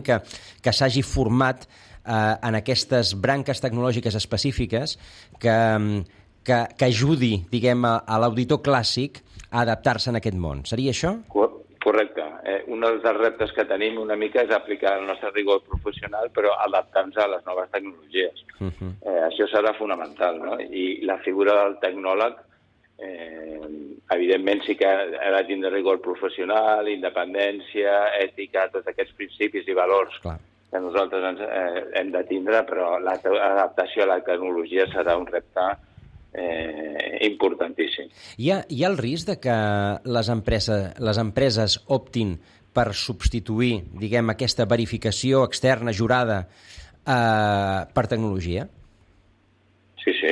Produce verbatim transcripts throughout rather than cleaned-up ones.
que, que s'hagi format eh, en aquestes branques tecnològiques específiques que, que, que ajudi, diguem, a, a l'auditor clàssic a adaptar-se en aquest món. Seria això? Correcte. Eh, un dels reptes que tenim una mica és aplicar el nostre rigor professional, però adaptant-nos a les noves tecnologies. Uh-huh. Eh, això serà fonamental, no? I la figura del tecnòleg, eh, evidentment sí que ha de tindre rigor professional, independència, ètica, tots aquests principis i valors Clar. que nosaltres ens, eh, hem de tindre, però l'adaptació a la tecnologia serà un repte Eh, importantíssim. Hi ha, hi ha el risc de que les empreses, les empreses optin per substituir, diguem, aquesta verificació externa jurada eh, per tecnologia? Sí, sí.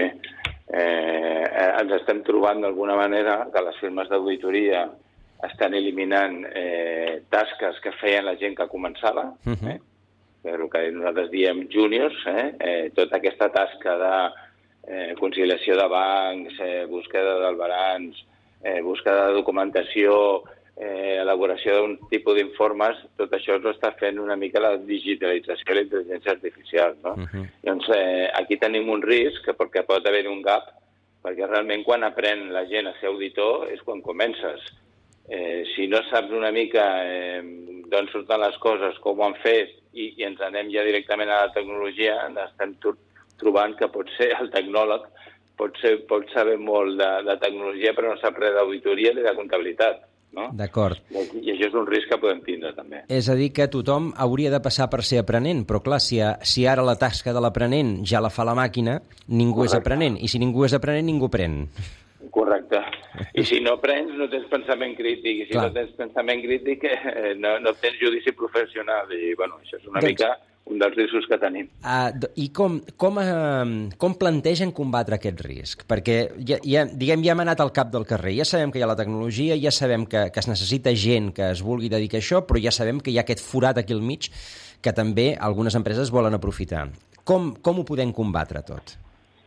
Eh, ens estem trobant d'alguna manera que les firmes d'auditoria estan eliminant eh, tasques que feien la gent que començava, uh-huh. eh? el que nosaltres diem júniors, eh? Eh, tota aquesta tasca de Eh, conciliació de bancs, eh, búsqueda d'albarans, eh, búsqueda de documentació, eh, elaboració d'un tipus d'informes, tot això ho està fent una mica la digitalització i la intel·ligència artificial, no? Uh-huh. Llavors, eh, aquí tenim un risc perquè pot haver un gap, perquè realment quan aprèn la gent a ser auditor és quan comences. Eh, si no saps una mica eh, d'on surten les coses, com ho han fet, i, i ens anem ja directament a la tecnologia, estem tot trobant que pot ser el tecnòleg, pot, ser, pot saber molt de, de tecnologia, però no sap res d'auditoria ni de comptabilitat. No? D'acord. I, I això és un risc que podem tindre, també. És a dir, que tothom hauria de passar per ser aprenent, però clar, si, si ara la tasca de l'aprenent ja la fa la màquina, ningú Correcte. és aprenent, i si ningú és aprenent, ningú pren. Correcte. I si no aprens, no tens pensament crític, i si clar. no tens pensament crític, eh, no, no tens judici professional, i bueno, això és una doncs... mica un dels riscos que tenim. Uh, I com, com, uh, com plantegen combatre aquest risc? Perquè ja, ja, diguem, ja hem anat al cap del carrer, ja sabem que hi ha la tecnologia, ja sabem que, que es necessita gent que es vulgui dedicar a això, però ja sabem que hi ha aquest forat aquí al mig que també algunes empreses volen aprofitar. Com, com ho podem combatre tot?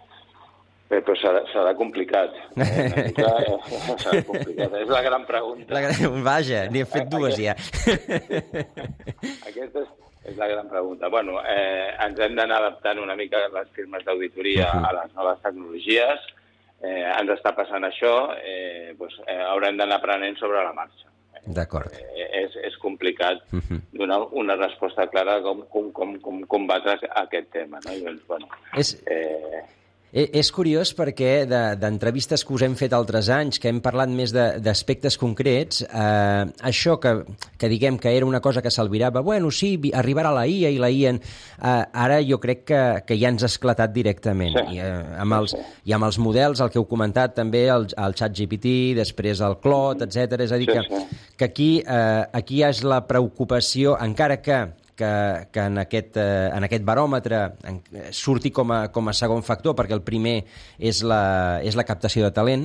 Bé, però serà, serà complicat. Eh, mica, eh, serà complicat. És la gran pregunta. La gran... Vaja, n'hi he fet dues ja. Aquesta és, és la gran pregunta. Bueno, eh, ens hem d'anar adaptant una mica les firmes d'auditoria uh-huh. a les noves tecnologies. Eh, ens està passant això, eh, doncs, eh, haurem d'anar aprenent sobre la marxa. D'acord. Eh, és, és complicat uh-huh. donar una resposta clara com, com, com, com combatre aquest tema. No? I doncs, bueno, és... Eh, És curiós perquè d'entrevistes que us hem fet altres anys, que hem parlat més d'aspectes concrets, eh, això que, que diguem que era una cosa que s'albirava, bueno, sí, arribarà la I A i la I A, eh, ara jo crec que, que ja ens ha esclatat directament. Sí. I, eh, amb els, I amb els models, el que heu comentat també, el, el ChatGPT, després el Claude, etcètera. És a dir, que, que aquí, eh, aquí és la preocupació, encara que que, que en, aquest, eh, en aquest baròmetre en, surti com a, com a segon factor, perquè el primer és la, és la captació de talent,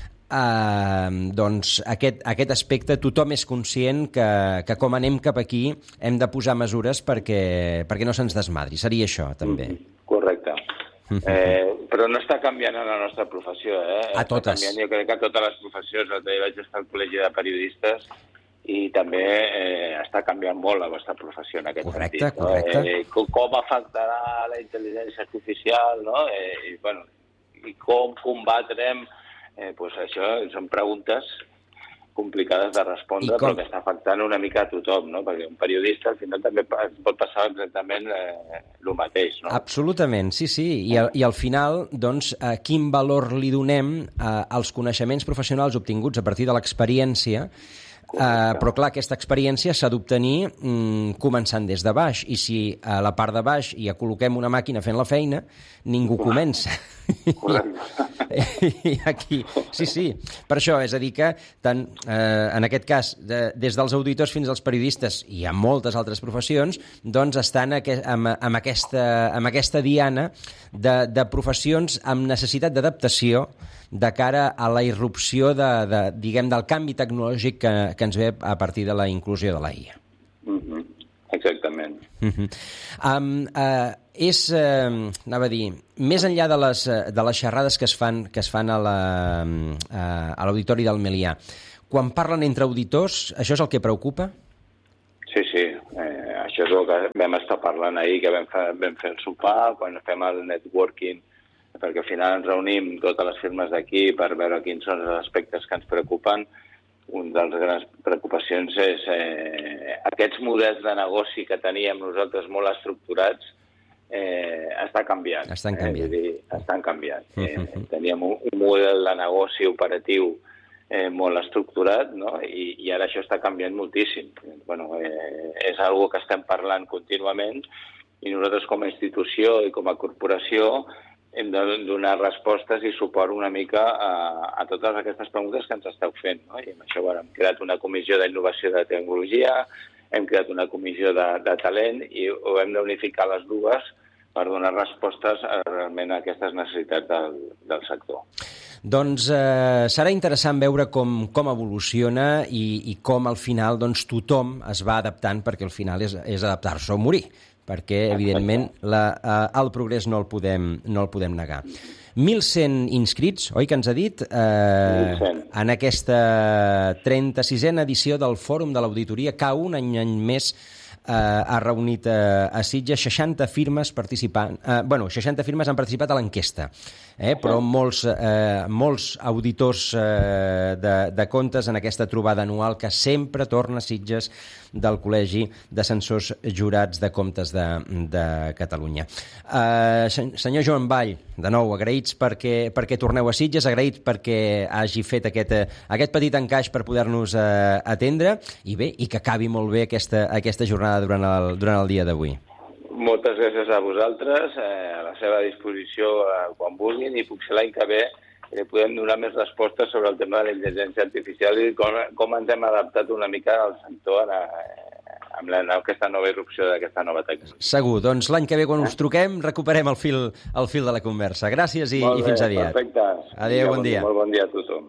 eh, doncs aquest, aquest aspecte tothom és conscient que, que com anem cap aquí hem de posar mesures perquè, perquè no se'ns desmadri. Seria això, també. Correcte. Eh, però no està canviant en la nostra professió. Eh? A totes. Canviant, jo crec que a totes les professions. L'altre dia vaig estar al Col·legi de Periodistes i també eh, està canviant molt la vostra professió en aquest correcte, sentit. No? Correcte. Eh, com, com afectarà la intel·ligència artificial, no? Eh, i, bueno, i com combatrem, eh, pues això són preguntes complicades de respondre, com... però que està afectant una mica a tothom, no? Perquè un periodista al final també pot passar exactament eh, el mateix, no? Absolutament, sí, sí. I, al, i al final, doncs, eh, quin valor li donem eh, als coneixements professionals obtinguts a partir de l'experiència. Uh, però clar, aquesta experiència s'ha d'obtenir mm, començant des de baix, i si a la part de baix ja col·loquem una màquina fent la feina, ningú comença. I aquí, sí, sí, per això, és a dir que tant, eh, en aquest cas, de, des dels auditors fins als periodistes i a moltes altres professions, doncs estan aqu amb, amb, aquesta, amb aquesta diana de, de professions amb necessitat d'adaptació de cara a la irrupció de, de, diguem, del canvi tecnològic que, que ens ve a partir de la inclusió de la I A. Mm-hmm. Exactament. Mm-hmm. Um, uh, és, uh, anava a dir, més enllà de les, de les xerrades que es fan, que es fan a la, uh, a l'auditori del Melià, quan parlen entre auditors, això és el que preocupa? Sí, sí. Eh, això és el que vam estar parlant ahir, que vam fer, vam fer el sopar, quan fem el networking, perquè al final ens reunim totes les firmes d'aquí per veure quins són els aspectes que ens preocupen. Una de les grans preocupacions és eh, aquests models de negoci que teníem nosaltres molt estructurats, eh, està canviant. Estan canviant. Eh, dir, estan canviant. Eh, teníem un, un model de negoci operatiu eh, molt estructurat, no? I, i ara això està canviant moltíssim. Bueno, eh, és una que estem parlant contínuament i nosaltres com a institució i com a corporació hem de donar respostes i suport una mica a, a totes aquestes preguntes que ens esteu fent, no? I amb això bueno, hem creat una comissió d'innovació de tecnologia, hem creat una comissió de, de talent i ho hem d'unificar les dues per donar respostes a, realment a aquestes necessitats del, del sector. Doncs eh, serà interessant veure com, com evoluciona i, i com al final doncs, tothom es va adaptant, perquè al final és, és adaptar-se o morir, perquè evidentment la, eh, el progrés no el podem, no el podem negar. mil cent inscrits, oi que ens ha dit, eh, en aquesta trenta-sisena edició del Fòrum de l'Auditoria, que un any, any més eh, ha reunit eh, a Sitges seixanta firmes participant, eh, bueno, seixanta firmes han participat a l'enquesta, eh, però molts, eh, molts auditors eh, de, de comptes en aquesta trobada anual que sempre torna a Sitges del Col·legi de Censors Jurats de Comptes de, de Catalunya. Eh, senyor Joan Vall, de nou, agraïts perquè, perquè torneu a Sitges, agraïts perquè hagi fet aquest, aquest petit encaix per poder-nos eh, atendre i bé, i que acabi molt bé aquesta, aquesta jornada durant el, durant el dia d'avui. Moltes gràcies a vosaltres, eh, a la seva disposició eh, quan vulguin, i potser l'any que ve eh, podem donar més respostes sobre el tema de la intel·ligència artificial i com, com ens hem adaptat una mica al sector a, eh, amb la, aquesta nova irrupció d'aquesta nova tecnologia. Segur, doncs l'any que ve quan us truquem recuperem el fil, el fil de la conversa. Gràcies i, bé, i fins aviat. Perfecte. Adéu, bon, bon dia. Molt bon dia a tothom.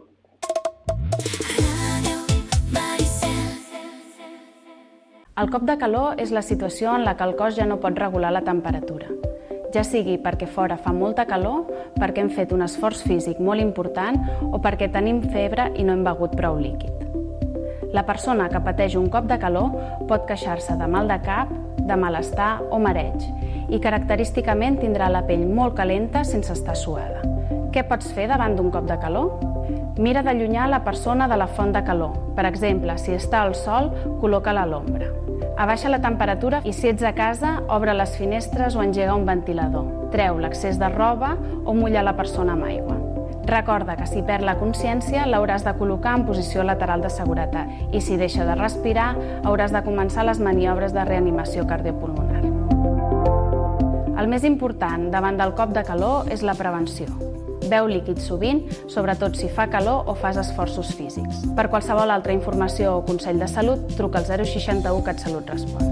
El cop de calor és la situació en la que el cos ja no pot regular la temperatura. Ja sigui perquè fora fa molta calor, perquè hem fet un esforç físic molt important o perquè tenim febre i no hem begut prou líquid. La persona que pateix un cop de calor pot queixar-se de mal de cap, de malestar o mareig i característicament tindrà la pell molt calenta sense estar suada. Què pots fer davant d'un cop de calor? Mira d'allunyar la persona de la font de calor. Per exemple, si està al sol, col·loca-la a l'ombra. Abaixa la temperatura i si ets a casa, obre les finestres o engega un ventilador. Treu l'excés de roba o mulla la persona amb aigua. Recorda que si perd la consciència l'hauràs de col·locar en posició lateral de seguretat i si deixa de respirar hauràs de començar les maniobres de reanimació cardiopulmonar. El més important davant del cop de calor és la prevenció. Beu líquid sovint, sobretot si fa calor o fas esforços físics. Per qualsevol altra informació o consell de salut, truca al zero seixanta-u CatSalut respon.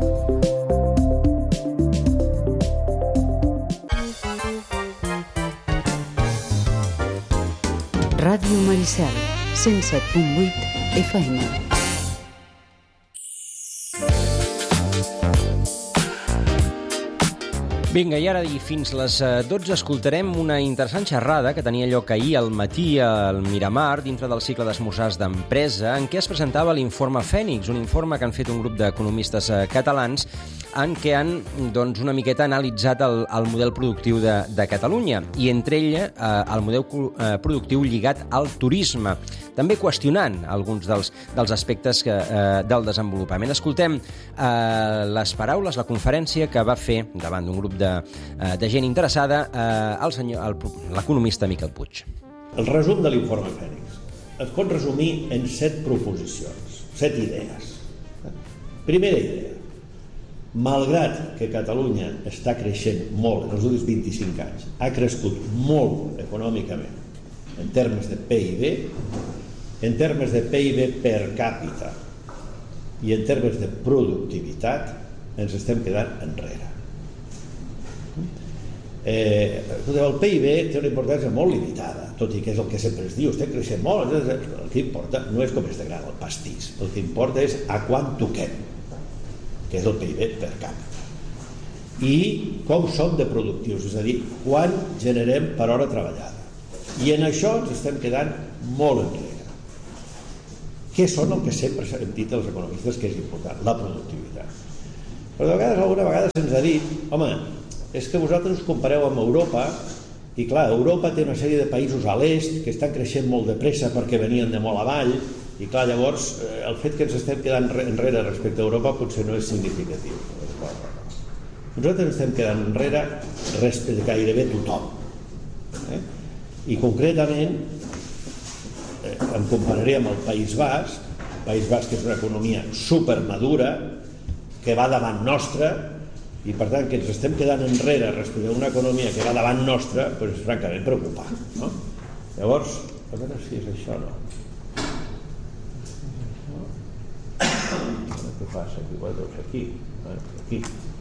Ràdio Maricel, cent set punt vuit F M. Vinga, i ara i fins les dotze escoltarem una interessant xerrada que tenia lloc ahir al matí al Miramar, dintre del cicle d'esmorzars d'empresa, en què es presentava l'informe Fènix, un informe que han fet un grup d'economistes catalans en què han doncs, una miqueta analitzat el, el model productiu de, de Catalunya i entre ella eh, el model eh, productiu lligat al turisme, també qüestionant alguns dels, dels aspectes que, eh, del desenvolupament. Escoltem eh, les paraules, la conferència que va fer davant d'un grup de, eh, de gent interessada eh, el senyor, el, l'economista Miquel Puig. El resum de l'informe Fènix es pot resumir en set proposicions, set idees. Primera idea. Malgrat que Catalunya està creixent molt en els últims vint-i-cinc anys, ha crescut molt econòmicament en termes de P I B, en termes de P I B per càpita i en termes de productivitat, ens estem quedant enrere. Eh, el P I B té una importància molt limitada, tot i que és el que sempre es diu, estem creixent molt, el que importa no és com és de gran el pastís, el que importa és a quan toquem, que és el P I B per càpita, i com som de productius, és a dir, quan generem per hora treballada. I en això ens estem quedant molt enrere. Què són el que sempre hem dit els economistes que és important? La productivitat. Però de vegades, alguna vegada se'ns ha dit, home, és que vosaltres us compareu amb Europa, i clar, Europa té una sèrie de països a l'est que estan creixent molt de pressa perquè venien de molt avall, i clar, llavors el fet que ens estem quedant enrere respecte a Europa potser no és significatiu. Nosaltres ens estem quedant enrere respecte a gairebé tothom. Eh? I concretament eh, em compararé amb el País Basc. El País Basc és una economia supermadura que va davant nostra, i per tant que ens estem quedant enrere respecte a una economia que va davant nostra, doncs és francament preocupant, no? Llavors, a veure si és això o no. Què passa aquí? Doncs aquí, aquí.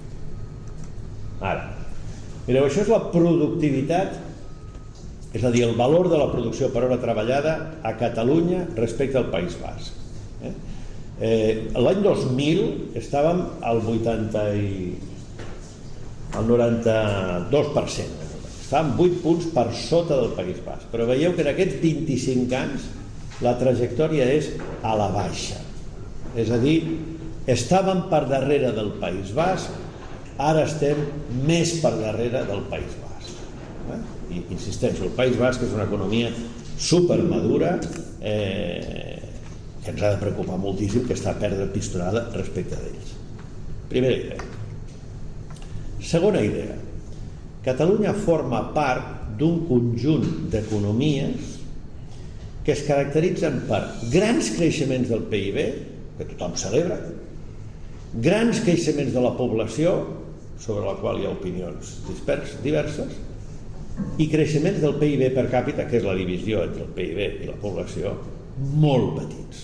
Ara, mireu, això és la productivitat, és a dir, el valor de la producció per hora treballada a Catalunya respecte al País Basc. Eh? Eh, l'any dos mil estàvem al vuitanta i... al noranta-dos per cent. Estàvem vuit punts per sota del País Basc. Però veieu que en aquests vint-i-cinc anys la trajectòria és a la baixa. És a dir, estàvem per darrere del País Basc, ara estem més per darrere del País Basc. Eh? I insisteixo, el País Basc és una economia supermadura eh, que ens ha de preocupar moltíssim, que està a perdre pistonada respecte d'ells. Primera idea. Segona idea. Catalunya forma part d'un conjunt d'economies que es caracteritzen per grans creixements del P I B, que tothom celebra, grans creixements de la població, sobre la qual hi ha opinions disperses, diverses, i creixements del P I B per càpita, que és la divisió entre el P I B i la població, molt petits.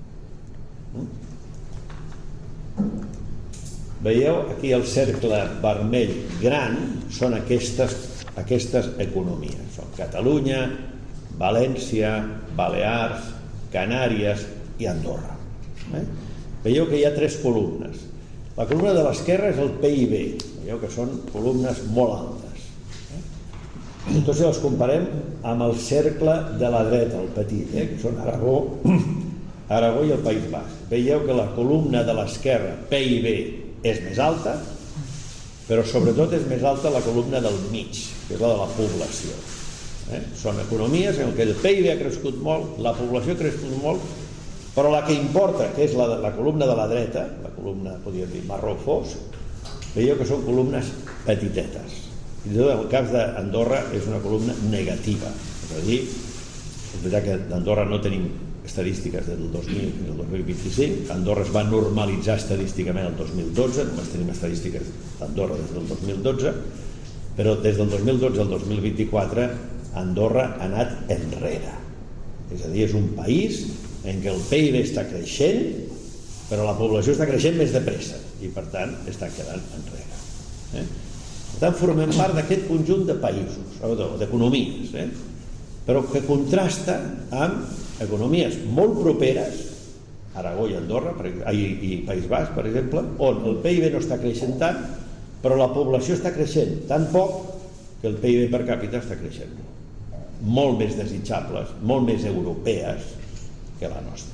Veieu aquí el cercle vermell gran són aquestes, aquestes economies. Són Catalunya, València, Balears, Canàries i Andorra. Eh? Veieu que hi ha tres columnes. La columna de l'esquerra és el P I B. Veieu que són columnes molt altes. Eh? Tots si les comparem amb el cercle de la dreta, el petit, eh? Que són Aragó, Aragó i el País Basc. Veieu que la columna de l'esquerra, P I B, és més alta, però sobretot és més alta la columna del mig, que és la de la població. Eh? Són economies en què el P I B ha crescut molt, la població ha crescut molt, però la que importa, que és la, la columna de la dreta, la columna, podríem dir, marró fosc, veieu que són columnes petitetes. I en el cas d'Andorra és una columna negativa. És a dir, és veritat que d'Andorra no tenim estadístiques del dos mil fins al dos mil vint-i-cinc. Andorra es va normalitzar estadísticament el dos mil dotze, només tenim estadístiques d'Andorra des del dos mil dotze, però des del dos mil dotze al dos mil vint-i-quatre Andorra ha anat enrere. És a dir, és un país en què el P I B està creixent, però la població està creixent més de pressa i per tant està quedant enrere. Eh? Per tant, formem part d'aquest conjunt de països, d'economies, eh? però que contrasta amb economies molt properes, Aragó i Andorra i, i País Basc, per exemple, on el P I B no està creixent tant, però la població està creixent tan poc que el P I B per càpita està creixent molt més desitjables, molt més europees que la nostra.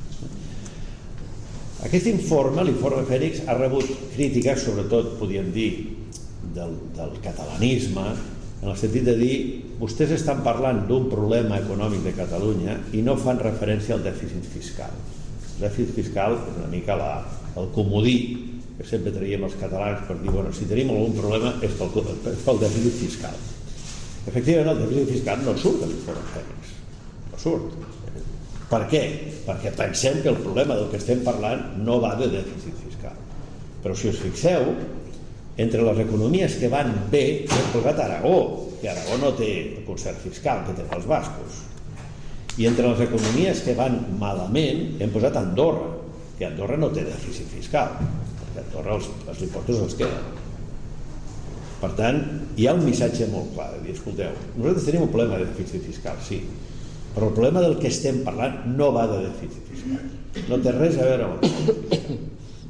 Aquest informe, l'informe Fènix, ha rebut crítiques, sobretot, podríem dir, del, del catalanisme, en el sentit de dir, vostès estan parlant d'un problema econòmic de Catalunya i no fan referència al dèficit fiscal. El dèficit fiscal és una mica la, el comodí que sempre traiem els catalans per dir, bueno, si tenim algun problema és pel, és pel dèficit fiscal. Efectivament, el dèficit fiscal no surt de l'informe Fènix. No surt. Per què? Perquè pensem que el problema del que estem parlant no va de dèficit fiscal. Però si us fixeu, entre les economies que van bé, hem posat Aragó, que Aragó no té el concert fiscal que tenen els bascos. I entre les economies que van malament, hem posat Andorra, que Andorra no té dèficit fiscal, perquè Andorra els, els impostos els queden. Per tant, hi ha un missatge molt clar de dir, escolteu, nosaltres tenim un problema de dèficit fiscal, sí, però el problema del que estem parlant no va de dèficit fiscal. No té res a veure amb el dèficit fiscal.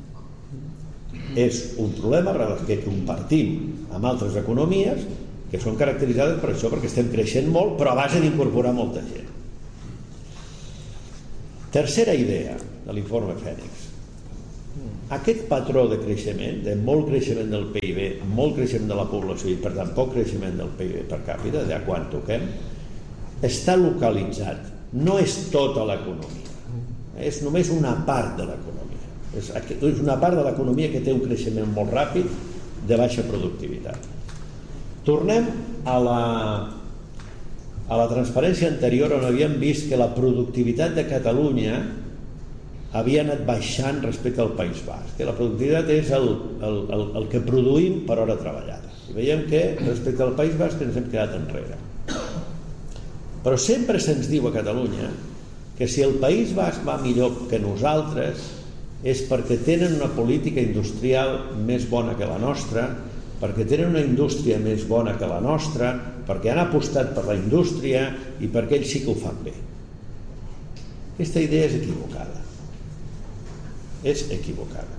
És un problema que compartim amb altres economies que són caracteritzades per això, perquè estem creixent molt, però a base d'incorporar molta gent. Tercera idea de l'informe Fènix. Aquest patró de creixement, de molt creixement del P I B, molt creixement de la població i per tant poc creixement del P I B per càpita, de quan toquem, està localitzat. No és tota l'economia, és només una part de l'economia. És, és una part de l'economia que té un creixement molt ràpid de baixa productivitat. Tornem a la, a la transparència anterior, on havíem vist que la productivitat de Catalunya havia anat baixant respecte al País Basc. Que la productivitat és el, el, el, el que produïm per hora treballada. I veiem que respecte al País Basc ens hem quedat enrere. Però sempre se'ns diu a Catalunya que si el País Basc va millor que nosaltres és perquè tenen una política industrial més bona que la nostra, perquè tenen una indústria més bona que la nostra, perquè han apostat per la indústria i perquè ells sí que ho fan bé. Aquesta idea és equivocada. És equivocada.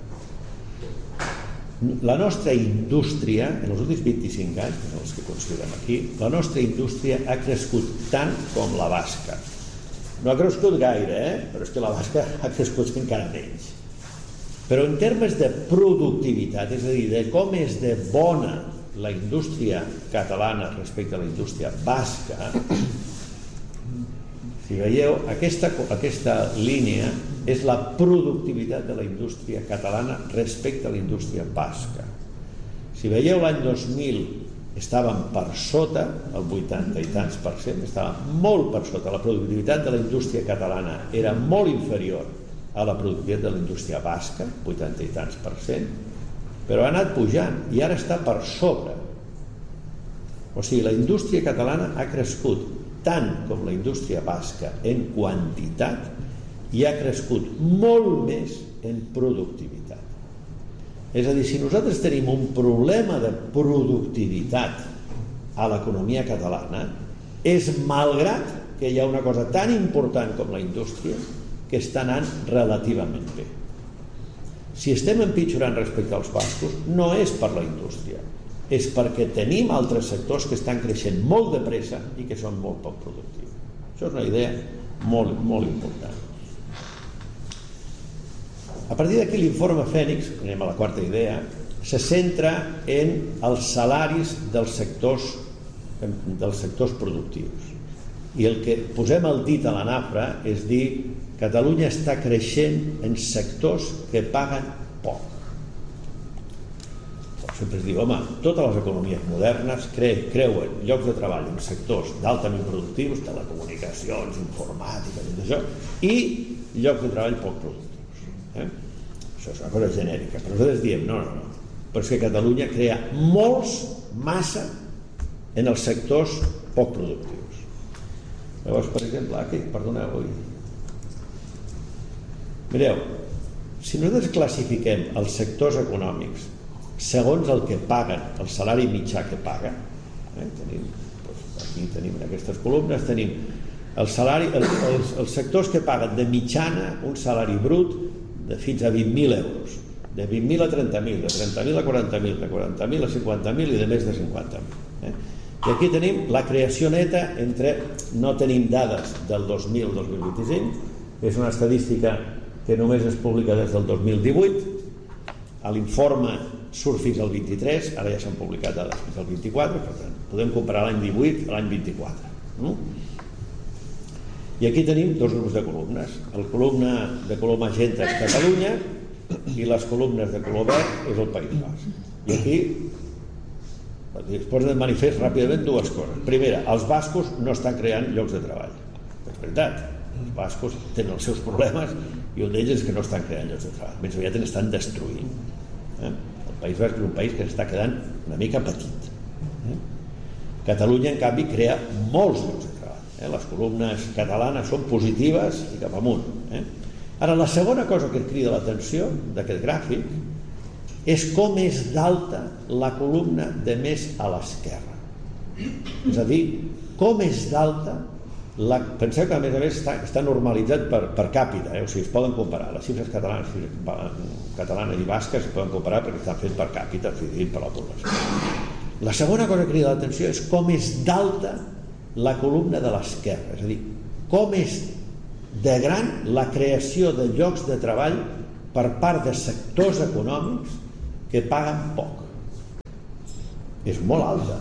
La nostra indústria, en els últims vint-i-cinc anys, que són els que considerem aquí, la nostra indústria ha crescut tant com la basca. No ha crescut gaire, eh? Però és que la basca ha crescut encara menys. Però en termes de productivitat, és a dir, de com és de bona la indústria catalana respecte a la indústria basca, si veieu, aquesta, aquesta línia és la productivitat de la indústria catalana respecte a la indústria basca. Si veieu, l'any dos mil estàvem per sota, el vuitanta i tants per cent, estàvem molt per sota. La productivitat de la indústria catalana era molt inferior a la productivitat de la indústria basca, vuitanta i tants per cent, però ha anat pujant i ara està per sobre. O sigui, la indústria catalana ha crescut tant com la indústria basca en quantitat i ha crescut molt més en productivitat. És a dir, si nosaltres tenim un problema de productivitat a l'economia catalana, és malgrat que hi ha una cosa tan important com la indústria que està anant relativament bé. Si estem empitjorant respecte als bascos, no és per la indústria, és perquè tenim altres sectors que estan creixent molt de pressa i que són molt poc productius. Això és una idea molt, molt important. A partir d'aquí l'informe Fènix, anem a la quarta idea, se centra en els salaris dels sectors, dels sectors productius. I el que posem el dit a la nafra és dir Catalunya està creixent en sectors que paguen poc. Sempre es diu, home, totes les economies modernes cre creuen llocs de treball en sectors d'altament productius, telecomunicacions, informàtica, tot això, i llocs de treball poc productius. Eh? Això és una cosa genèrica, però nosaltres diem, no, no, no, però és que Catalunya crea molts, massa, en els sectors poc productius. Llavors, per exemple, aquí, perdoneu, oi? Mireu, si nosaltres classifiquem els sectors econòmics segons el que paguen, el salari mitjà que paguen, eh, tenim, doncs, aquí tenim en aquestes columnes, tenim el salari, el, els, els sectors que paguen de mitjana un salari brut de fins a vint mil euros, de vint mil a trenta mil, de trenta mil a quaranta mil, de quaranta mil a cinquanta mil i de més de cinquanta mil. Eh? I aquí tenim la creació neta entre, no tenim dades del dos mil al dos mil vint-i-cinc, és una estadística que només es publica des del dos mil divuit, a l'informe surt fins al vint-i-tres, ara ja s'han publicat dades fins al vint-i-quatre, per tant, podem comparar l'any divuit a l'any vint-i-quatre. No? I aquí tenim dos grups de columnes. El columna de color magenta és Catalunya i les columnes de color verd és el País Basc. I aquí es posen de manifest ràpidament dues coses. Primera, els bascos no estan creant llocs de treball. És veritat, els bascos tenen els seus problemes i un d'ells és que no estan creant llocs de treball, més aviat estan destruint. Eh? El País Basc és un país que està quedant una mica petit. Eh? Catalunya, en canvi, crea molts llocs de treball. Eh? Les columnes catalanes són positives i cap amunt. Eh? Ara, la segona cosa que crida l'atenció d'aquest gràfic és com és d'alta la columna de més a l'esquerra. És a dir, com és d'alta la... Penseu que a més a més està, està normalitzat per, per càpita, eh? O sigui, es poden comparar les xifres catalanes, catalanes i basques es poden comparar perquè estan fets per càpita, o sigui, per la població. La segona cosa que crida l'atenció és com és d'alta la columna de l'esquerra, és a dir, com és de gran la creació de llocs de treball per part de sectors econòmics que paguen poc. És molt alta.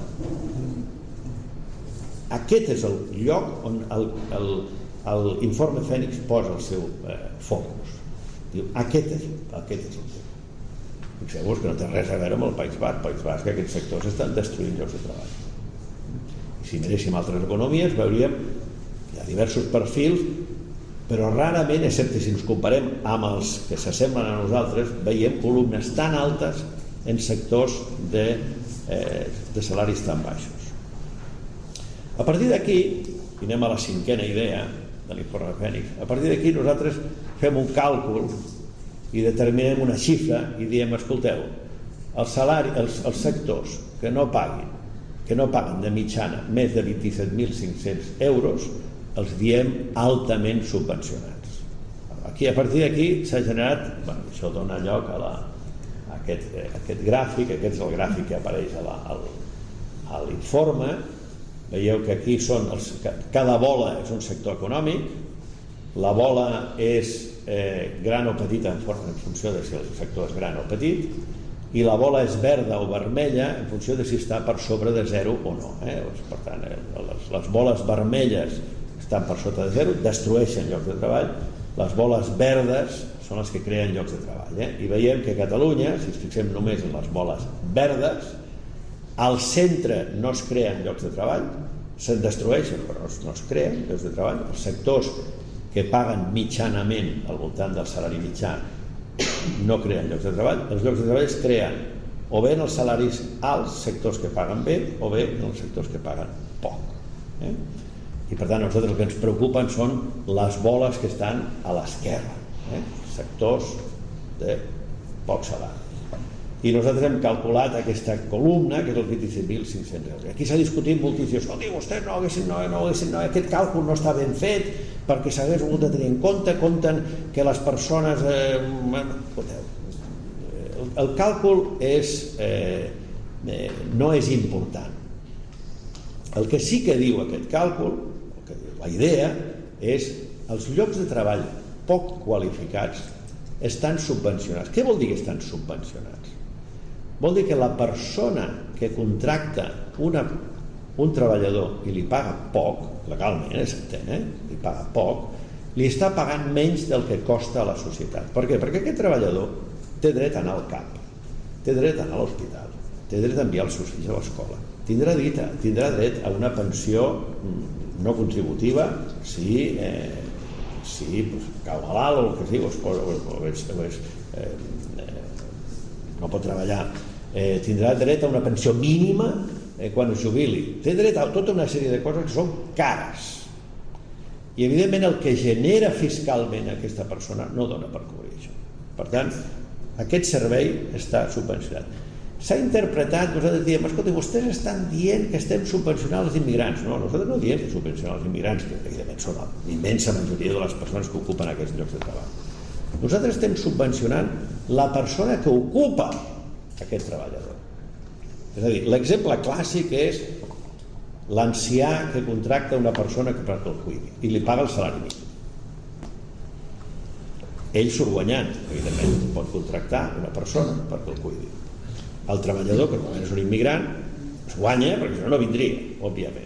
Aquest és el lloc on l'informe Fènix posa el seu eh, focus. Diu, aquest és, aquest és el tema. Fixeu-vos que no té res a veure amb el País Basc. El País Basc, que aquests sectors estan destruint llocs de treball. I si miréssim altres economies, veuríem que hi ha diversos perfils, però rarament, excepte si ens comparem amb els que s'assemblen a nosaltres, veiem columnes tan altes en sectors de, eh, de salaris tan baixos. A partir d'aquí, i anem a la cinquena idea de l'informe Fènix, a partir d'aquí nosaltres fem un càlcul i determinem una xifra i diem, escolteu, el salari, els, els sectors que no paguin, que no paguen de mitjana més de vint-i-set mil cinc-cents euros, els diem altament subvencionats. Aquí, a partir d'aquí s'ha generat, bueno, això dona lloc a, la, a aquest, a aquest gràfic, aquest és el gràfic que apareix a, la, al, a l'informe. Veieu que aquí són els, cada bola és un sector econòmic, la bola és eh, gran o petita en, forma, en funció de si el sector és gran o petit, i la bola és verda o vermella en funció de si està per sobre de zero o no. Eh? Per tant, les, les boles vermelles estan per sota de zero, destrueixen llocs de treball, les boles verdes són les que creen llocs de treball. Eh? I veiem que a Catalunya, si ens fixem només en les boles verdes, al centre no es creen llocs de treball, se'n destrueixen, però no es creen llocs de treball. Els sectors que paguen mitjanament al voltant del salari mitjà no creen llocs de treball. Els llocs de treball es creen o bé en els salaris alts, sectors que paguen bé, o bé en els sectors que paguen poc. Eh? I per tant, a nosaltres el que ens preocupen són les boles que estan a l'esquerra, eh? sectors de poc salari. I nosaltres hem calculat aquesta columna, que és el vint-i-set mil cinc-cents euros. Aquí s'ha discutit moltíssim. Escolti, vostès no haguessin, no, no haguessin, no, aquest càlcul no està ben fet, perquè s'hagués hagut de tenir en compte, compten que les persones... Eh, escolteu, el, el càlcul és, eh, eh, no és important. El que sí que diu aquest càlcul, el que diu la idea, és els llocs de treball poc qualificats estan subvencionats. Què vol dir que estan subvencionats? Vol dir que la persona que contracta una, un treballador i li paga poc, legalment, eh, s'entén, eh? li paga poc, li està pagant menys del que costa a la societat. Per què? Perquè aquest treballador té dret a anar al camp, té dret a anar a l'hospital, té dret a enviar els seus fills a l'escola, tindrà, dita, tindrà dret a una pensió no contributiva si, eh, si pues, cau malalt o el que sigui, o, es posa, o, o, és, o és, eh, eh, no pot treballar. Eh, tindrà dret a una pensió mínima eh, quan es jubili, té dret a tota una sèrie de coses que són cares i evidentment el que genera fiscalment aquesta persona no dona per cobrir això. Per tant, aquest servei està subvencionat. S'ha interpretat, nosaltres diem, escolta, vostès estan dient que estem subvencionant els immigrants. No, nosaltres no diem que subvencionem els immigrants, que evidentment són la immensa majoria de les persones que ocupen aquests llocs de treball. Nosaltres estem subvencionant la persona que ocupa aquest treballador. És a dir, l'exemple clàssic és l'ancià que contracta una persona que perquè el cuidi i li paga el salari mínim. Ell surt guanyant, evidentment, pot contractar una persona perquè el cuidi. El treballador, que normalment és un immigrant, es guanya perquè si no no vindria, òbviament.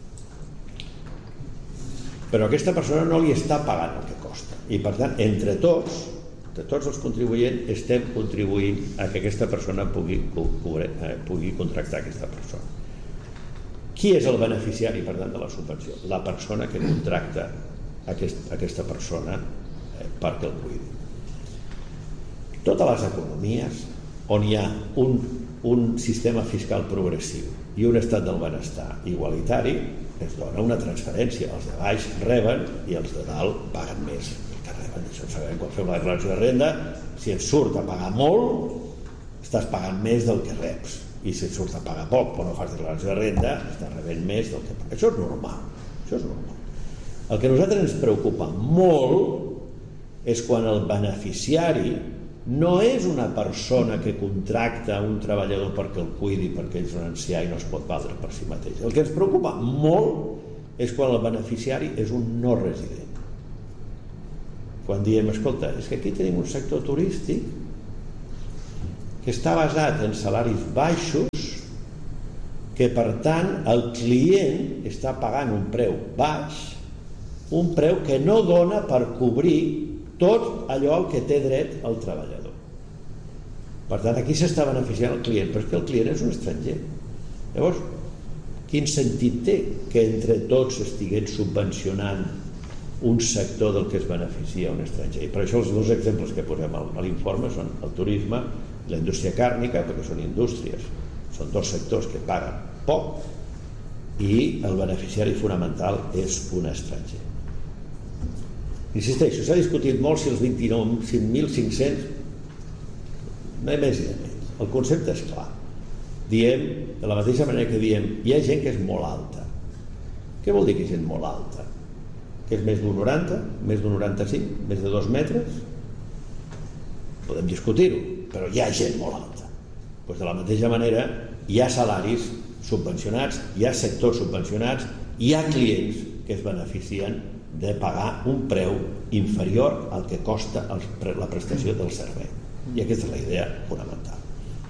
Però aquesta persona no li està pagant el que costa. I per tant, entre tots, de tots els contribuents, estem contribuint a que aquesta persona pugui, pugui contractar aquesta persona. Qui és el beneficiari, per tant, de la subvenció? La persona que contracta aquest, aquesta persona eh, perquè el cuidi. Totes les economies on hi ha un, un sistema fiscal progressiu i un estat del benestar igualitari, es dona una transferència. Els de baix reben i els de dalt paguen més. Això ho sabem quan fem la declaració de renda, si et surt a pagar molt estàs pagant més del que reps, i si et surt a pagar poc però no fas declaració de renda estàs rebent més del que pagues. Això és normal, això és normal. El que a nosaltres ens preocupa molt és quan el beneficiari no és una persona que contracta un treballador perquè el cuidi, perquè ell és un ancià i no es pot valdre per si mateix. El que ens preocupa molt és quan el beneficiari és un no resident. quan diem, escolta, és que aquí tenim un sector turístic que està basat en salaris baixos, que per tant el client està pagant un preu baix, un preu que no dona per cobrir tot allò al que té dret el treballador. Per tant, aquí s'està beneficiant el client, però és que el client és un estranger. Llavors, quin sentit té que entre tots estiguem subvencionant un sector del que es beneficia un estranger? I per això els dos exemples que posem a l'informe són el turisme i la indústria càrnica, perquè són indústries, són dos sectors que paguen poc i el beneficiari fonamental és un estranger. Insisteixo, s'ha discutit molt si els vint-i-nou mil cinc-cents, no hi ha més ni menys. El concepte és clar. Diem, de la mateixa manera que diem, hi ha gent que és molt alta. Què vol dir que hi ha gent molt alta? Que és més d'un noranta, més d'un noranta-cinc, més de dos metres? Podem discutir-ho, però hi ha gent molt alta. Doncs de la mateixa manera hi ha salaris subvencionats, hi ha sectors subvencionats, hi ha clients que es beneficien de pagar un preu inferior al que costa la prestació del servei. I aquesta és la idea fonamental.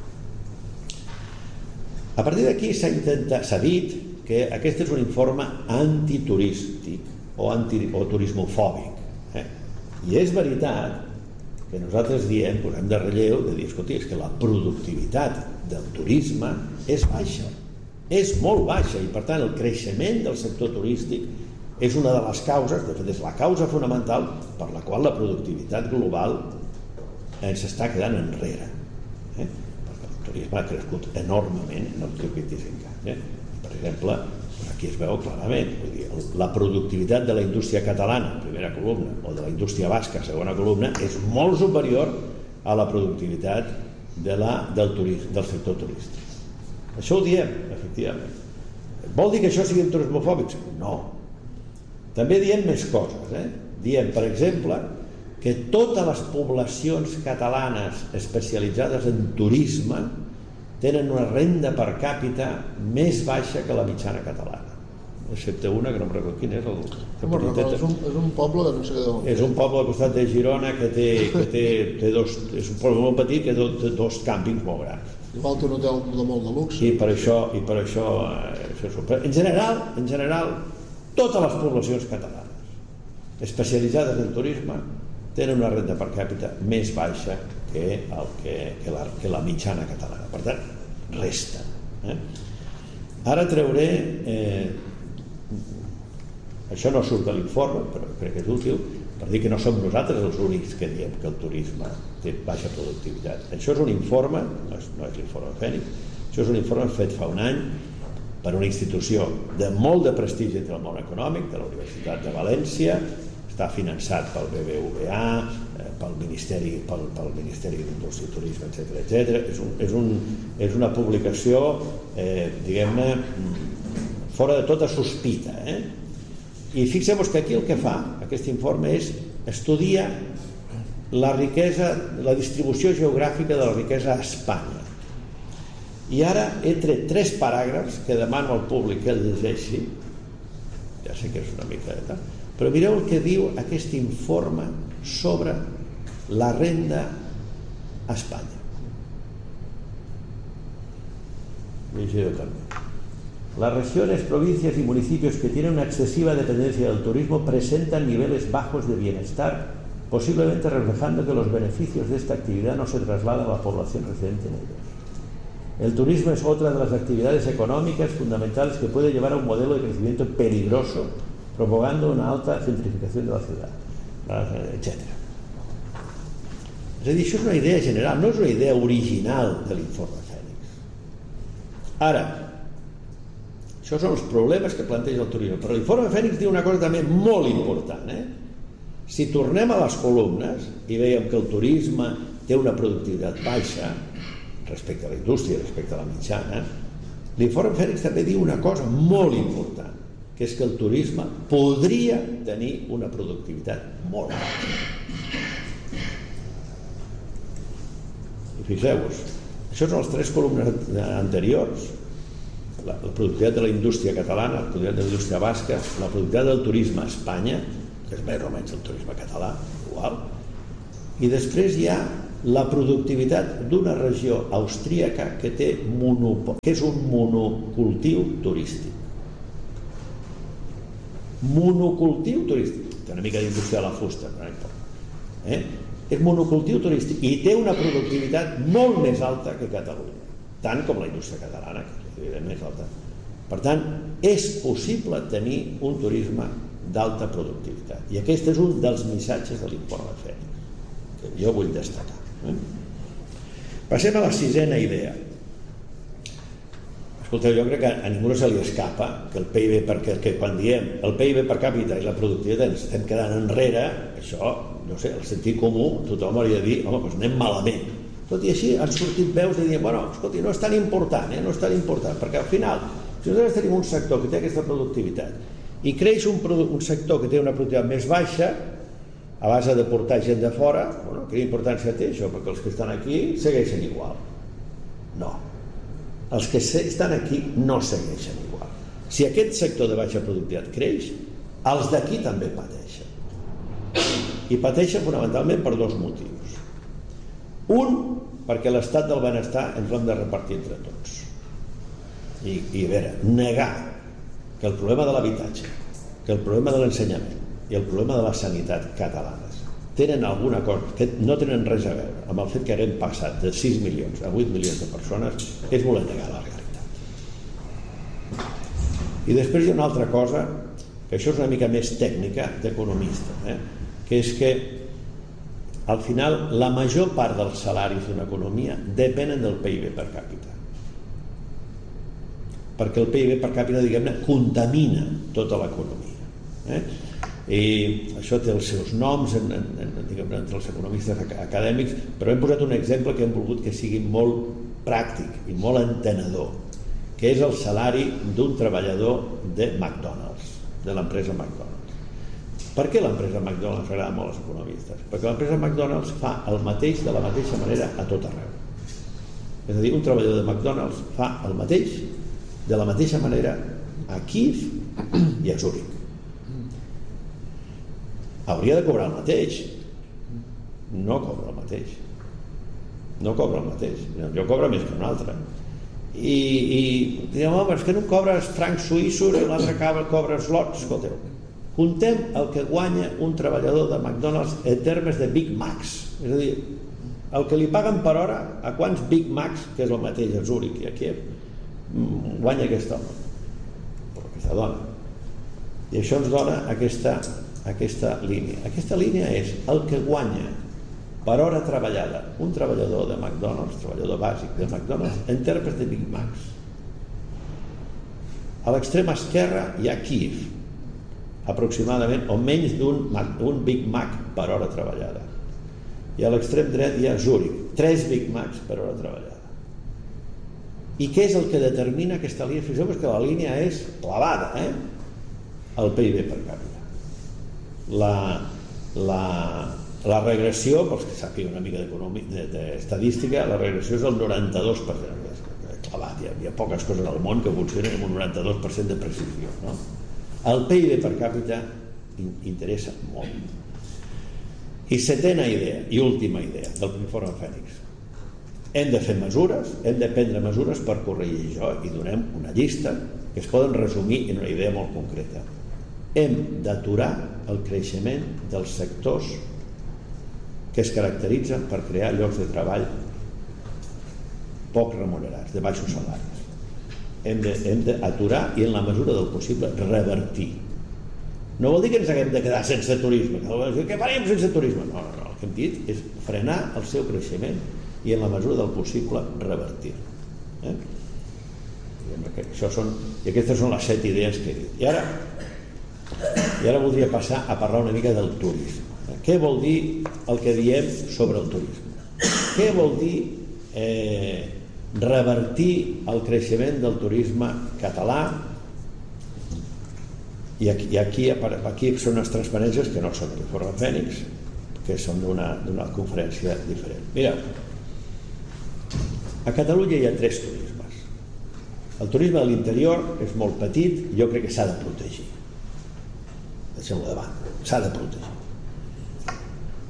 A partir d'aquí s'ha intentat, s'ha dit que aquest és un informe antiturístic o, anti, o turismofòbic. Eh? I és veritat que nosaltres diem, posem de relleu, de dir, escolti, és que la productivitat del turisme és baixa, és molt baixa, i per tant el creixement del sector turístic és una de les causes, de fet és la causa fonamental per la qual la productivitat global ens està quedant enrere. Eh? Perquè el turisme ha crescut enormement en els últims vint-i-cinc anys. Eh? Per exemple, aquí es veu clarament, vull dir, la productivitat de la indústria catalana, primera columna, o de la indústria basca, segona columna, és molt superior a la productivitat de la, del, turisme, del sector turístic. Això ho diem, efectivament. Vol dir que això siguin turismofòbics? No. També diem més coses. Eh? Diem, per exemple, que totes les poblacions catalanes especialitzades en turisme tenen una renda per càpita més baixa que la mitjana catalana, excepte una que no em recordo quin és. El, no recordo, és, un, és un poble que no sé d'on. És un poble al costat de Girona que té, que té, té dos, és un poble molt petit que té dos càmpings molt grans. Igual té un hotel de molt de luxe. I per això, i per això, eh, això en general, en general, totes les poblacions catalanes especialitzades en turisme tenen una renda per càpita més baixa que, el que, que, la, que la mitjana catalana. Per tant, resten. Eh? Ara trauré... Eh, això no surt de l'informe, però crec que és útil, per dir que no som nosaltres els únics que diem que el turisme té baixa productivitat. Això és un informe, no és, no és l'informe Fènix, això és un informe fet fa un any per una institució de molt de prestigi entre el món econòmic, de la Universitat de València, està finançat pel B B V A, pel Ministeri, pel, pel Ministeri d'Indústria i Turisme, etcètera, etcètera. És, un, és, un, és una publicació, eh, diguem-ne, fora de tota sospita. Eh? I fixeu-vos que aquí el que fa aquest informe és estudiar la riquesa, la distribució geogràfica de la riquesa a Espanya. I ara he tret tres paràgrafs que demano al públic que el llegeixi, ja sé que és una mica de tant, però mireu el que diu aquest informe sobre la renda a Espanya. Llegiré també. Las regiones, provincias y municipios que tienen una excesiva dependencia del turismo presentan niveles bajos de bienestar, posiblemente reflejando que los beneficios de esta actividad no se trasladan a la población residente en ellos. El turismo es otra de las actividades económicas fundamentales que puede llevar a un modelo de crecimiento peligroso, propagando una alta gentrificación de la ciudad, etcètera. És a dir, això és una idea general, no és una idea original de l'informe Fènix. Ara, això són els problemes que planteja el turisme, però l'informe Fènix diu una cosa també molt important. Eh? Si tornem a les columnes i veiem que el turisme té una productivitat baixa respecte a la indústria, respecte a la mitjana, l'informe Fènix també diu una cosa molt important, que és que el turisme podria tenir una productivitat molt alta. I fixeu-vos, això són les tres columnes anteriors: la, la productivitat de la indústria catalana, la productivitat de la indústria basca, la productivitat del turisme a Espanya, que és més o menys el turisme català, actual. I després hi ha la productivitat d'una regió austríaca que té monopol, que és un monocultiu turístic. Monocultiu turístic. Té una mica d'indústria de la fusta, però no importa. Eh? És monocultiu turístic i té una productivitat molt més alta que Catalunya, tant com la indústria catalana, que és més alta. Per tant, és possible tenir un turisme d'alta productivitat. I aquest és un dels missatges de l'informe Fènix, que jo vull destacar. Eh? Passem a la sisena idea. Escolteu, jo crec que a ningú no se li escapa que el P I B, perquè que quan diem el P I B per càpita i la productivitat ens estem quedant enrere, això, no sé, el sentit comú, tothom hauria de dir, home, doncs anem malament. Tot i així han sortit veus de dir, bueno, escolti, no és tan important, eh? no és tan important, perquè al final, si nosaltres tenim un sector que té aquesta productivitat i creix un, un sector que té una productivitat més baixa, a base de portar gent de fora, bueno, quina importància té això? Perquè els que estan aquí segueixen igual. No. Els que estan aquí no segueixen igual. Si aquest sector de baixa productivitat creix, els d'aquí també pateixen. I pateixen fonamentalment per dos motius. Un, perquè l'estat del benestar ens l'hem de repartir entre tots. I, i a veure, negar que el problema de l'habitatge, que el problema de l'ensenyament i el problema de la sanitat catalanes tenen alguna cosa que no tenen res a veure amb el fet que haguem passat de sis milions a vuit milions de persones, és voler negar la realitat. I després hi ha una altra cosa, que això és una mica més tècnica d'economista, eh? que és que al final la major part dels salaris d'una economia depenen del P I B per càpita, perquè el P I B per càpita, diguem-ne, contamina tota l'economia. Eh? I això té els seus noms en, en, en, diguem-ne, entre els economistes acadèmics, però hem posat un exemple que hem volgut que sigui molt pràctic i molt entenedor, que és el salari d'un treballador de McDonald's, de l'empresa McDonald's. Per què l'empresa McDonald's agrada molt als economistes? Perquè l'empresa McDonald's fa el mateix de la mateixa manera a tot arreu. És a dir, un treballador de McDonald's fa el mateix de la mateixa manera a Kíev i a Zúrich. Hauria de cobrar el mateix. No cobra el mateix. No cobra el mateix. Jo cobro més que un altre. I, i diguem, home, és que no cobres francs suïssos i l'altre cobra slots. Escolteu, contem el que guanya un treballador de McDonald's en termes de Big Macs. És a dir, el que li paguen per hora, a quants Big Macs, que és el mateix a Zúrich i a Kíev, guanya aquest home o aquesta dona. I això ens dona aquesta aquesta línia. Aquesta línia és el que guanya per hora treballada un treballador de McDonald's, treballador bàsic de McDonald's, en termes de Big Macs. A l'extrema esquerra hi ha Kíev, aproximadament, o menys d'un un Big Mac per hora treballada. I a l'extrem dret hi ha Zúrich, tres Big Macs per hora treballada. I què és el que determina aquesta línia? Fixeu-vos que la línia és clavada, eh? El P I B per càpita. La, la, la regressió, pels que sàpiguen una mica d'estadística, la regressió és el noranta-dos per cent. Clavat, hi ha, hi ha poques coses al món que funcionen amb un noranta-dos per cent de precisió, no? El P I B per càpita interessa molt. I setena idea, i última idea del informe Fènix. Hem de fer mesures, hem de prendre mesures per corregir això, i donem una llista que es poden resumir en una idea molt concreta. Hem d'aturar el creixement dels sectors que es caracteritzen per crear llocs de treball poc remunerats, de baixos salaris. Hem d'aturar i, en la mesura del possible, revertir. No vol dir que ens haguem de quedar sense turisme. Què faríem sense turisme? No, no, no. El que hem dit és frenar el seu creixement i, en la mesura del possible, revertir. Eh? Això són, i aquestes són les set idees que he dit. I ara I ara voldria passar a parlar una mica del turisme. Què vol dir el que diem sobre el turisme? Què vol dir eh, revertir el creixement del turisme català? I aquí, i aquí, aquí són unes transparències que no són de l'informe Fènix, que són d'una conferència diferent. Mireu, a Catalunya hi ha tres turismes. El turisme de l'interior és molt petit i jo crec que s'ha de protegir. Deixem-ho de banda, s'ha de protegir.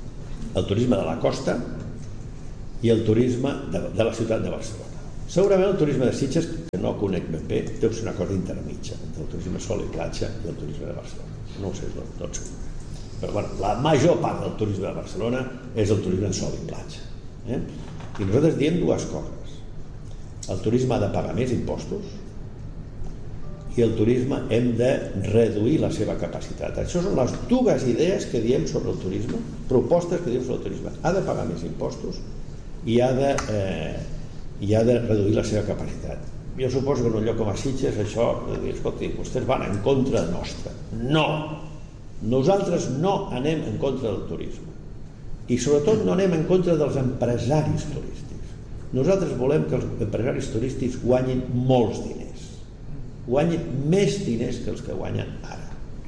el turisme de la costa i el turisme de, de la ciutat de Barcelona. Segurament el turisme de Sitges, que no conec ben bé, deu ser una cosa intermitja entre el turisme sol i platja i el turisme de Barcelona. No ho sé, no, no sé. Però bueno, la major part del turisme de Barcelona és el turisme en sol i platja. Eh? I nosaltres diem dues coses. El turisme ha de pagar més impostos i el turisme hem de reduir la seva capacitat. Això són les dues idees que diem sobre el turisme, propostes que diem sobre el turisme. Ha de pagar més impostos i ha de, eh, i ha de reduir la seva capacitat. Jo suposo que en un lloc com a Sitges això, de dir, escolti, vostès van en contra nostra. No! Nosaltres no anem en contra del turisme. I sobretot no anem en contra dels empresaris turístics. Nosaltres volem que els empresaris turístics guanyin molts diners. Guanyin més diners que els que guanyen ara.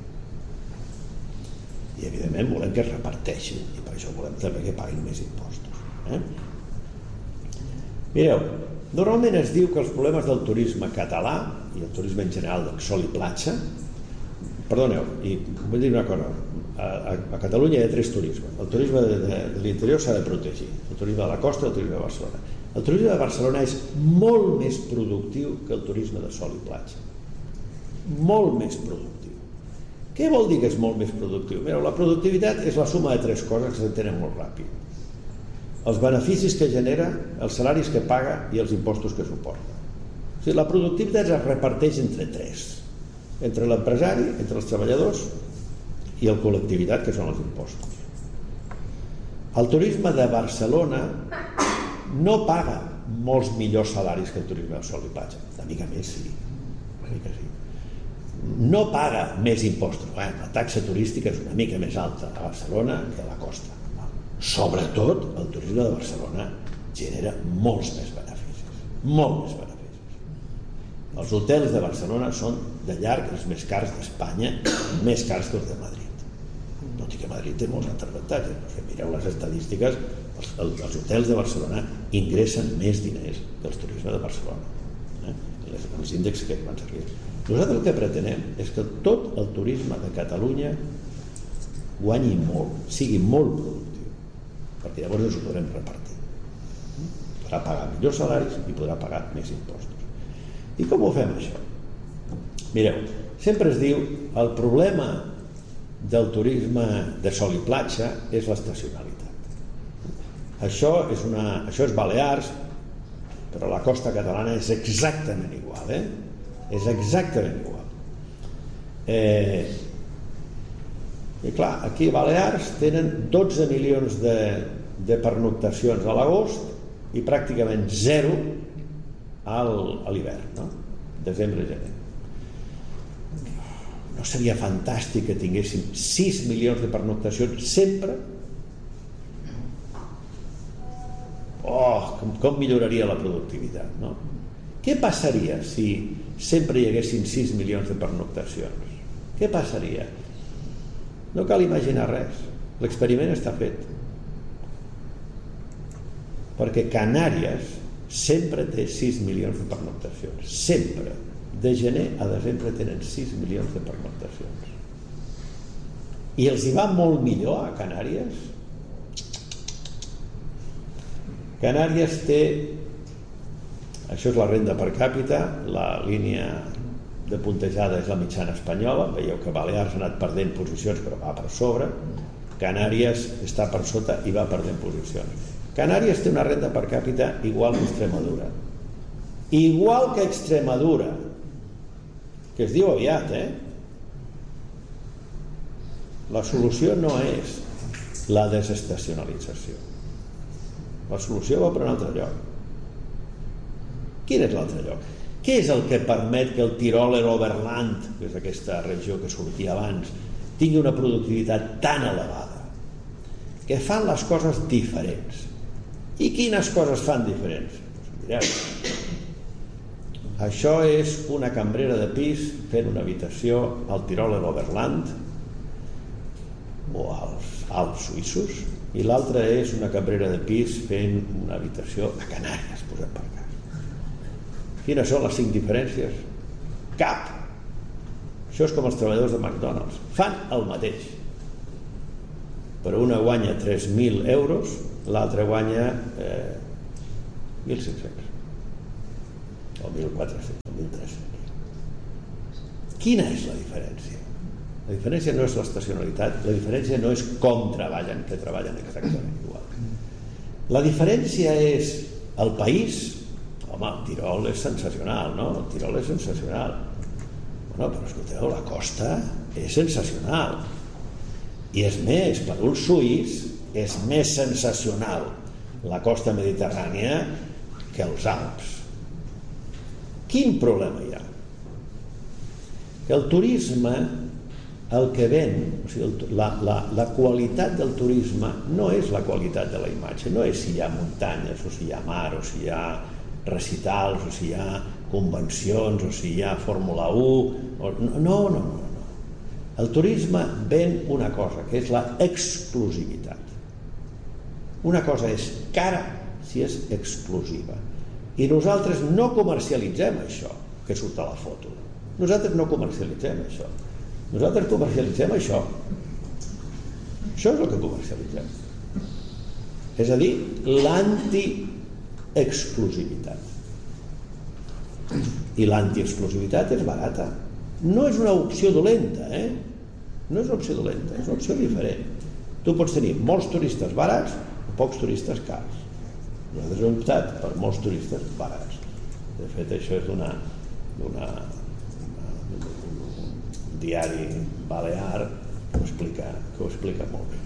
I evidentment volem que es reparteixin, i per això volem també que paguin més impostos. Eh? Mireu, normalment es diu que els problemes del turisme català i el turisme en general del sol i platja, perdoneu, i vull dir una cosa, a, a, a Catalunya hi ha tres turismes. El turisme de, de, de l'interior s'ha de protegir, el turisme de la costa i el turisme de Barcelona. El turisme de Barcelona és molt més productiu que el turisme de sol i platja. Molt més productiu. Què vol dir que és molt més productiu? Mireu, la productivitat és la suma de tres coses que s'entenen molt ràpid. Els beneficis que genera, els salaris que paga i els impostos que suporta. O sigui, la productivitat es reparteix entre tres. Entre l'empresari, entre els treballadors i el col·lectivitat, que són els impostos. El turisme de Barcelona no paga molts millors salaris que el turisme de sol i platja. Una mica més, sí. Una mica sí. No paga més impostos. Bé, la taxa turística és una mica més alta a Barcelona que a la costa. Sobretot, el turisme de Barcelona genera molts més beneficis. Molt més beneficis. Els hotels de Barcelona són de llarg els més cars d'Espanya, més cars que els de Madrid. Tot i que Madrid té molts altres avantatges. No sé, mireu les estadístiques, els, els hotels de Barcelona ingressen més diners que el turisme de Barcelona. Eh? Les, els índexs que van servir. Nosaltres el que pretenem és que tot el turisme de Catalunya guanyi molt, sigui molt productiu, perquè llavors ens ho podrem repartir. Podrà pagar millors salaris i podrà pagar més impostos. I com ho fem, això? Mireu, sempre es diu el problema del turisme de sol i platja és l'estacionalitat. Això és, una, això és Balears, però la costa catalana és exactament igual, eh? És exactament igual. Eh, I clar, aquí a Balears tenen dotze milions de, de pernoctacions a l'agost i pràcticament zero al, a l'hivern, no? Desembre i gener. No seria fantàstic que tinguéssim sis milions de pernoctacions sempre? Oh, com, com milloraria la productivitat, no? Què passaria si sempre hi haguessin sis milions de pernoctacions? Què passaria? No cal imaginar res. L'experiment està fet. Perquè Canàries sempre té sis milions de pernoctacions. Sempre. De gener a desembre tenen sis milions de pernoctacions. I els hi va molt millor a Canàries? Canàries té, això és la renda per càpita, la línia de puntejada és la mitjana espanyola, veieu que Balears ha anat perdent posicions però va per sobre, Canàries està per sota i va perdent posicions. Canàries té una renda per càpita igual que Extremadura. Igual que Extremadura, que es diu aviat, eh? La solució no és la desestacionalització. La solució va per un altre lloc. Quin és l'altre lloc? Què és el que permet que el Tiroler Oberland, que és aquesta regió que sortia abans, tingui una productivitat tan elevada? Que fan les coses diferents. I quines coses fan diferents? Doncs mireu, això és una cambrera de pis fent una habitació al Tiroler Oberland o als Alps suïssos, i l'altra és una cambrera de pis fent una habitació a Canàries, posem per cas. Quines són les cinc diferències? Cap. Això és com els treballadors de McDonald's. Fan el mateix. però una guanya tres mil euros, l'altra guanya eh, mil cinc-cents o mil quatre-cents o mil tres-cents. Quina és la diferència? La diferència no és l'estacionalitat, la diferència no és com treballen, que treballen exactament igual. La diferència és el país. Home, el Tirol és sensacional, no? El Tirol és sensacional. Bueno, però escolteu, la costa és sensacional. I és més, per un suís és més sensacional la costa mediterrània que els Alps. Quin problema hi ha? Que el turisme, el que ven, o sigui, la, la, la qualitat del turisme no és la qualitat de la imatge, no és si hi ha muntanyes, o si hi ha mar, o si hi ha recitals, o si hi ha convencions, o si hi ha Fórmula u, o... no, no, no, no. El turisme ven una cosa, que és la exclusivitat. Una cosa és cara si és exclusiva. I nosaltres no comercialitzem això que surt a la foto. Nosaltres no comercialitzem això. Nosaltres comercialitzem això. Això és el que comercialitzem. És a dir, l'anti-exclusivitat. I l'anti-exclusivitat és barata. No és una opció dolenta, eh? No és una opció dolenta, és una opció diferent. Tu pots tenir molts turistes barats o pocs turistes cars. Nosaltres hem optat per molts turistes barats. De fet, això és d'una d'una diari balear que ho explica, que ho explica molt bé.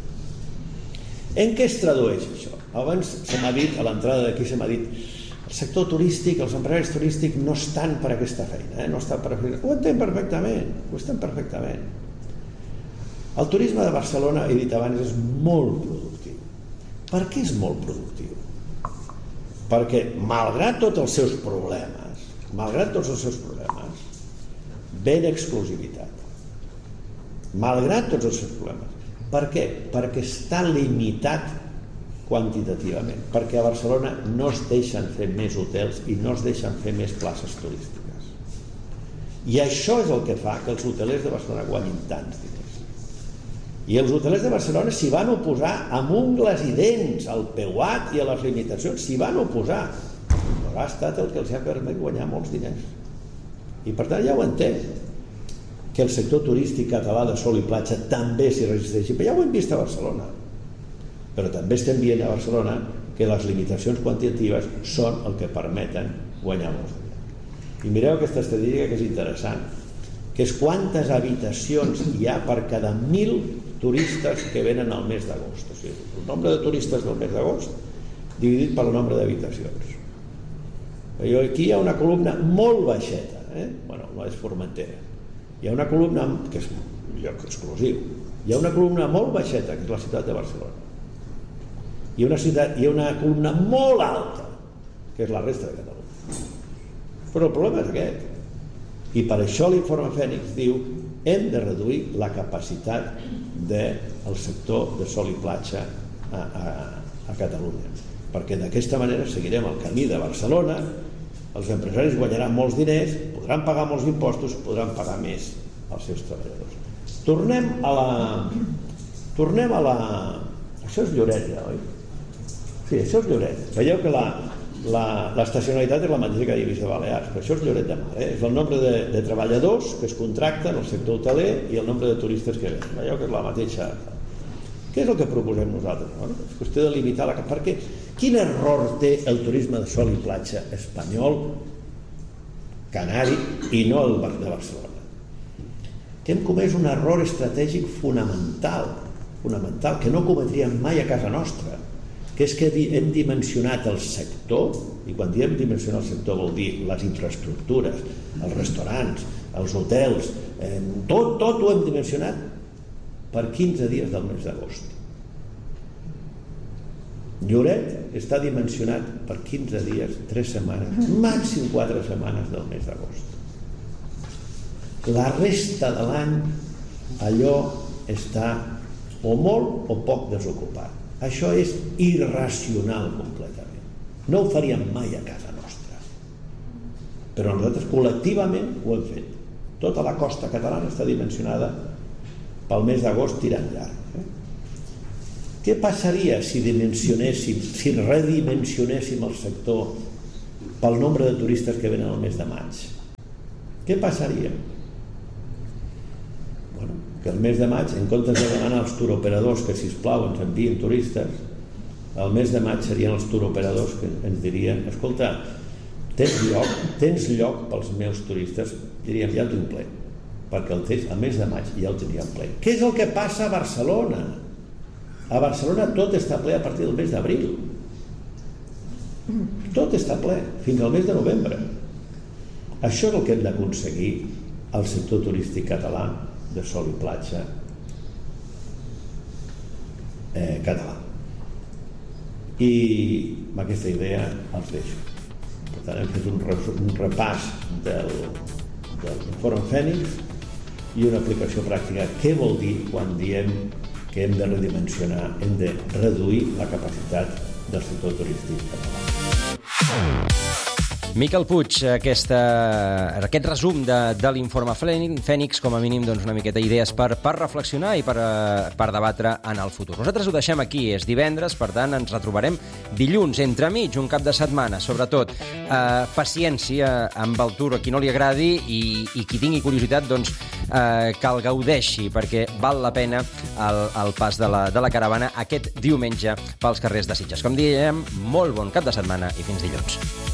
En què es tradueix això? Abans se m'ha dit, a l'entrada d'aquí se m'ha dit, el sector turístic, els empresaris turístics no estan per aquesta feina, eh? No estan per... Ho entenc perfectament, ho estan perfectament. El turisme de Barcelona, he dit abans, és molt productiu. Per què és molt productiu? Perquè, malgrat tots els seus problemes, malgrat tots els seus problemes, ven exclusivitat. Malgrat tots els seus problemes. Per què? Perquè està limitat quantitativament, perquè a Barcelona no es deixen fer més hotels i no es deixen fer més places turístiques. I això és el que fa que els hotelers de Barcelona guanyin tants diners. I els hotelers de Barcelona s'hi van oposar amb ungles i dents al peuat i a les limitacions, s'hi van oposar, però ha estat el que els ha permès guanyar molts diners. I per tant ja ho entenc, que el sector turístic català de sol i platja també s'hi resisteixi, però ja ho hem vist a Barcelona. Però també estem veient a Barcelona que les limitacions quantitatives són el que permeten guanyar molts diners. I mireu aquesta estadística que és interessant, que és quantes habitacions hi ha per cada mil turistes que venen al mes d'agost. O sigui, el nombre de turistes del mes d'agost dividit per el nombre d'habitacions. Aquí hi ha una columna molt baixeta, eh? Bueno, no és Formentera. Hi ha una columna que és un lloc exclusiu. Hi ha una columna molt baixeta, que és la ciutat de Barcelona. Hi ha una, ciutat, hi ha una columna molt alta, que és la resta de Catalunya. Però el problema és aquest. I per això l'informe Fènix diu hem de reduir la capacitat del sector de sol i platja a, a, a Catalunya. Perquè d'aquesta manera seguirem el camí de Barcelona, els empresaris guanyaran molts diners, podran pagar molts impostos, podran pagar més als seus treballadors. Tornem a la... Tornem a la... Això és Lloret, ja, oi? Sí, això és Lloret. Veieu que la, la, l'estacionalitat és la mateixa que hi ha vist a Balears, però això és Lloret de Mar, eh? És el nombre de, de treballadors que es contracten al sector hoteler i el nombre de turistes que venen. Veieu que és la mateixa... Què és el que proposem nosaltres? Bueno, és qüestió de limitar la... Per què? Quin error té el turisme de sol i platja espanyol, canari i no el de Barcelona? Que hem comès un error estratègic fonamental, fonamental, que no cometríem mai a casa nostra, que és que hem dimensionat el sector, i quan diem dimensionar el sector vol dir les infraestructures, els restaurants, els hotels, eh, tot, tot ho hem dimensionat per quinze dies del mes d'agost. Lloret està dimensionat per quinze dies, tres setmanes, màxim quatre setmanes del mes d'agost. La resta de l'any allò està o molt o poc desocupat. Això és irracional completament. No ho faríem mai a casa nostra. Però nosaltres col·lectivament ho hem fet. Tota la costa catalana està dimensionada pel mes d'agost tirant llarg. Eh? Què passaria si dimensionéssim, si redimensionéssim el sector pel nombre de turistes que venen al mes de maig? Què passaria? Bueno, que el mes de maig, en comptes de demanar als turoperadors que, sisplau, ens envien turistes, el mes de maig serien els turoperadors que ens dirien: escolta, tens lloc, tens lloc pels meus turistes? Diríem: ja el tinc ple, perquè el, tens, el mes de maig ja el tindríem ple. Què és el que passa a Barcelona? A Barcelona tot està ple a partir del mes d'abril. Tot està ple, fins al mes de novembre. Això és el que hem d'aconseguir al sector turístic català, de sol i platja eh, català. I amb aquesta idea els deixo. Per tant, hem fet un, un repàs del, del informe Fènix i una aplicació pràctica. Què vol dir quan diem que hem de redimensionar, hem de reduir la capacitat del sector turístic català? Miquel Puig, aquesta, aquest resum de, de l'informe Fènix, com a mínim doncs, una miqueta idees per, per reflexionar i per, per debatre en el futur. Nosaltres ho deixem aquí, és divendres, per tant ens retrobarem dilluns, entremig, un cap de setmana, sobretot. Eh, paciència amb el tour a qui no li agradi i, i qui tingui curiositat, doncs, eh, que el gaudeixi, perquè val la pena el, el pas de la, de la caravana aquest diumenge pels carrers de Sitges. Com diem, molt bon cap de setmana i fins dilluns.